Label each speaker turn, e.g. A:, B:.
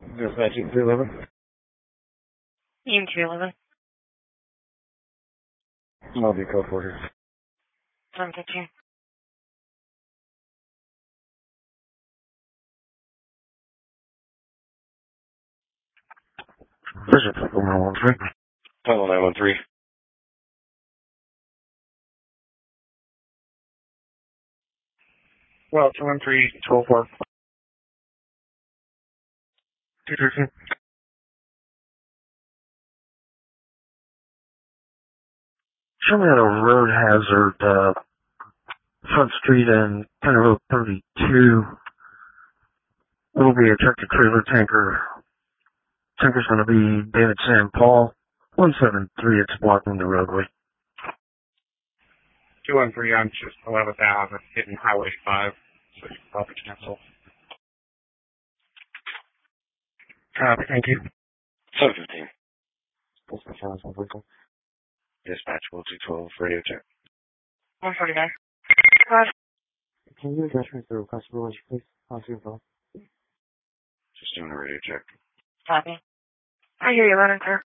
A: Dispatch 211.
B: EM 211.
A: I'll be code 4 here.
B: 715.
A: Vision 913.
C: Tunnel 913.
A: Well, 213, 12-4. 213. Show me at a road hazard, Front Street and County Road 32. It'll be a tractor trailer tanker. Tanker's going to be David Sam Paul. 173, it's blocking the roadway. 213, I'm just 11th Ave, hitting Highway 5, so you can probably cancel. Copy, thank you.
C: 715.
A: Dispatch
C: Dispatch 1212, radio check.
B: 149. God.
A: Can you address me through customer relations, please? I'll see your phone.
C: Just doing a radio check.
B: Copy. I hear you loud and clear.